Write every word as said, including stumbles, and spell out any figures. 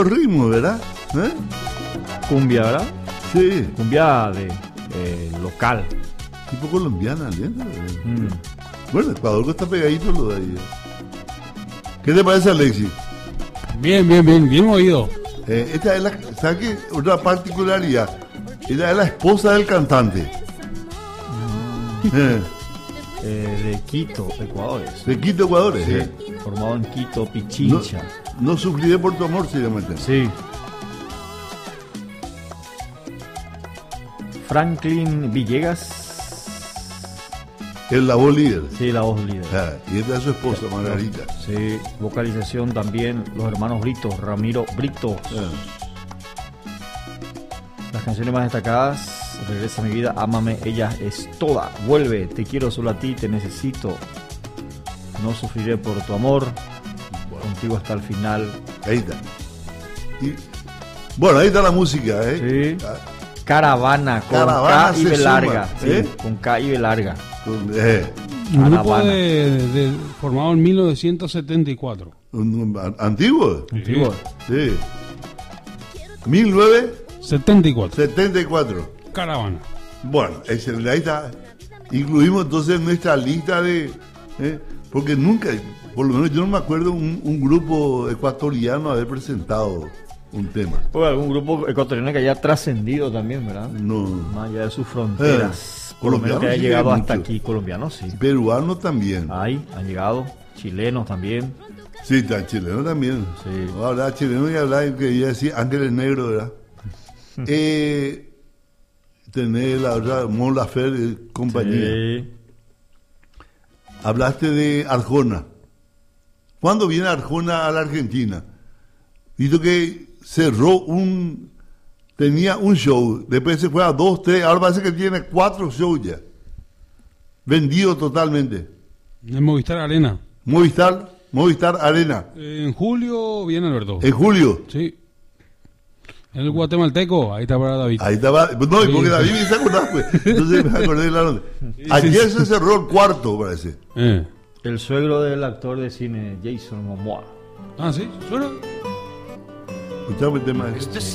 los ritmos, ¿verdad? ¿Eh? Cumbia, ¿verdad? Sí. Cumbia de eh, local. Tipo colombiana, ¿entiendes? Mm. Bueno, Ecuador está pegadito lo de ahí. ¿Qué te parece, Alexis? Bien, bien, bien, bien oído. Eh, esta es la, ¿sabes qué? Otra particularidad. Ella es la esposa del cantante. Eh, Eh, de Quito, Ecuador. es. de Quito, Ecuador. Sí, eh. formado en Quito, No, Pichincha. no sufriré por tu amor, se llama el tema. Sí. Franklin Villegas. Es la voz líder. Sí, la voz líder. Ah, y esta es su esposa, Margarita. Sí, vocalización también, los hermanos Britos, Ramiro Britos. Ah. Las canciones más destacadas: Regresa a mi vida, Ámame, Ella es toda, Vuelve, Te quiero solo a ti, Te necesito, No sufriré por tu amor, Contigo hasta el final. Ahí está. Y, bueno, ahí está la música, ¿eh? Sí. Ah, Caravana, con Caravana K y se B suma, larga. Sí, ¿eh? con K y B larga. con- eh, Un grupo Caravana. de, de- formado en mil novecientos setenta y cuatro. un- un- antiguo. Antiguo. Sí. mil novecientos setenta y cuatro. setenta y cuatro. Caravana. Bueno, excelente. Ahí está. Incluimos entonces nuestra lista de... ¿eh? Porque nunca, por lo menos yo no me acuerdo un, un grupo ecuatoriano haber presentado un tema. O algún grupo ecuatoriano que haya trascendido también, ¿verdad? No. Más allá de sus fronteras. Eh, por lo menos que haya colombianos sí llegado hay hasta mucho. aquí. Colombianos, sí. Peruano también. Ahí han llegado. Chilenos también. Sí, está chileno también. Sí. Hablaba chileno y hablaba, que iba a decir Ángeles Negros, ¿verdad? eh, tener la otra, Mon Laferte, eh, compañía. Sí. Hablaste de Arjona. ¿Cuándo viene Arjona a la Argentina? Visto que cerró un... Tenía un show, después se fue a dos, tres, ahora parece que tiene cuatro shows ya. Vendido totalmente. En Movistar Arena. Movistar, Movistar Arena. Eh, en julio viene Alberto. En julio. Sí. En el guatemalteco, ahí está para David. Ahí estaba. No, y porque David me se acordaba, pues. Entonces me acordé de la nota. Ayer se cerró el cuarto, parece. Eh. El suegro del actor de cine Jason Momoa. Ah, sí, suena. Escuchame el tema ese.